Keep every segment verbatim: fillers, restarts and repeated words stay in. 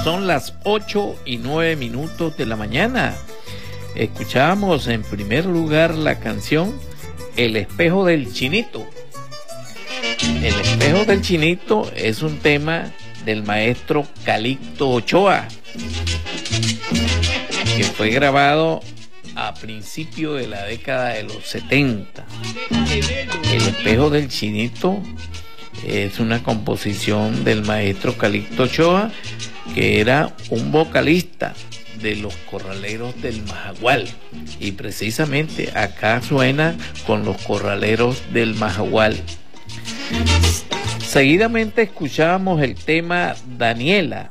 Son las ocho y nueve minutos de la mañana. Escuchábamos en primer lugar la canción El espejo del Chinito. El espejo del Chinito es un tema del maestro Calixto Ochoa, que fue grabado a principios de la década de los setenta. El espejo del Chinito es una composición del maestro Calixto Ochoa, que era un vocalista de los Corraleros del Majagual, y precisamente acá suena con los Corraleros del Majagual. Seguidamente escuchábamos el tema Daniela.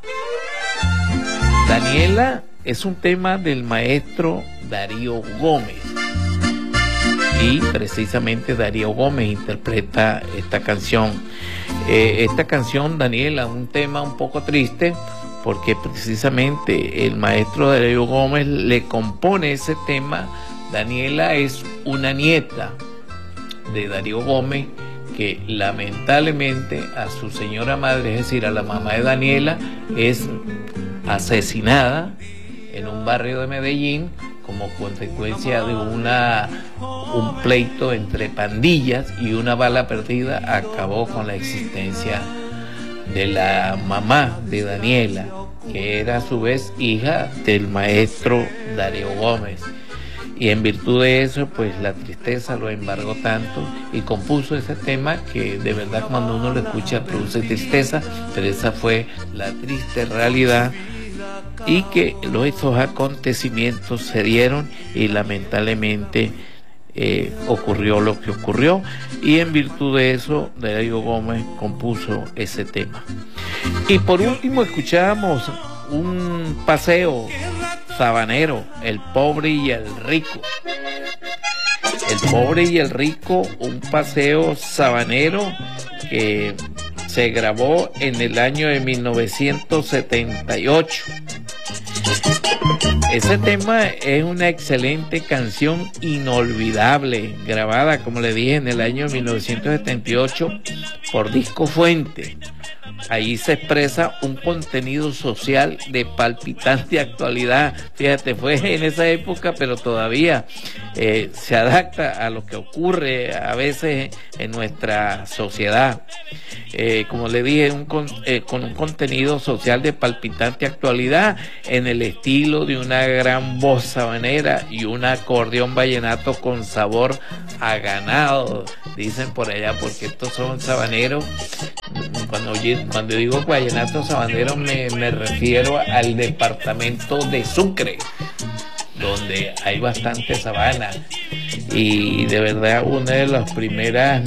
Daniela es un tema del maestro Darío Gómez, y precisamente Darío Gómez interpreta esta canción. Eh, esta canción, Daniela, un tema un poco triste, porque precisamente el maestro Darío Gómez le compone ese tema. Daniela es una nieta de Darío Gómez, que lamentablemente a su señora madre, es decir, a la mamá de Daniela, es asesinada en un barrio de Medellín como consecuencia de una un pleito entre pandillas, y una bala perdida acabó con la existencia de la mamá de Daniela, que era a su vez hija del maestro Darío Gómez. Y en virtud de eso, pues la tristeza lo embargó tanto, y compuso ese tema que de verdad cuando uno lo escucha produce tristeza, pero esa fue la triste realidad, y que esos acontecimientos se dieron y lamentablemente eh, ocurrió lo que ocurrió, y en virtud de eso Darío Gómez compuso ese tema. Y por último escuchamos un paseo sabanero, El pobre y el rico. El pobre y el rico, un paseo sabanero que se grabó en el año de mil novecientos setenta y ocho. Ese tema es una excelente canción, inolvidable, grabada, como le dije, en el año mil novecientos setenta y ocho por Disco Fuente. Ahí se expresa un contenido social de palpitante actualidad. Fíjate, fue en esa época, pero todavía eh, se adapta a lo que ocurre a veces en nuestra sociedad. Eh, como le dije, un con, eh, con un contenido social de palpitante actualidad, en el estilo de una gran voz sabanera y un acordeón vallenato con sabor a ganado, dicen por allá, porque estos son sabaneros. Cuando, cuando digo vallenato sabanero me, me refiero al departamento de Sucre, donde hay bastante sabana, y de verdad una de las primeras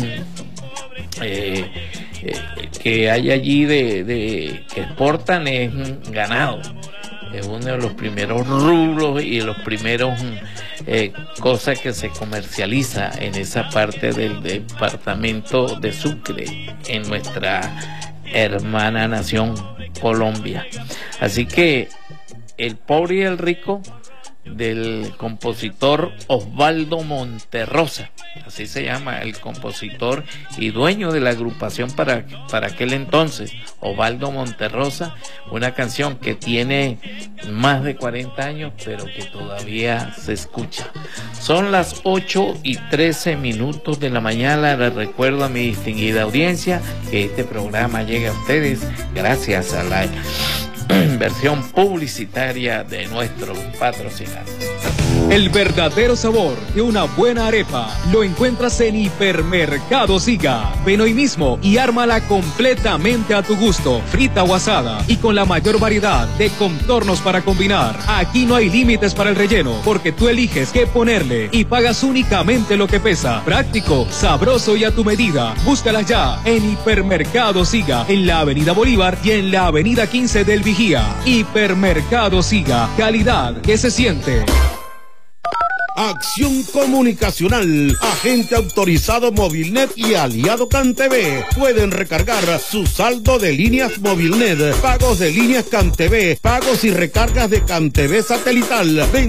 eh, eh, que hay allí de, de que exportan es ganado. Es uno de los primeros rubros y los primeros eh, cosas que se comercializa en esa parte del departamento de Sucre, en nuestra hermana nación Colombia. Así que El pobre y el rico, del compositor Osvaldo Monterrosa, así se llama el compositor y dueño de la agrupación para, para aquel entonces, Osvaldo Monterrosa, una canción que tiene más de cuarenta años, pero que todavía se escucha. Son las ocho y trece minutos de la mañana. Les recuerdo a mi distinguida audiencia que este programa llega a ustedes gracias a la versión publicitaria de nuestros patrocinadores. El verdadero sabor de una buena arepa lo encuentras en Hipermercado Siga. Ven hoy mismo y ármala completamente a tu gusto, frita o asada, y con la mayor variedad de contornos para combinar. Aquí no hay límites para el relleno, porque tú eliges qué ponerle y pagas únicamente lo que pesa. Práctico, sabroso y a tu medida. Búscalas ya en Hipermercado Siga, en la Avenida Bolívar y en la Avenida quince del Vigía. Hipermercado Siga, calidad que se siente. Acción Comunicacional, agente autorizado Movilnet y aliado CanTV. Pueden recargar su saldo de líneas Movilnet, pagos de líneas CanTV, pagos y recargas de CanTV satelital.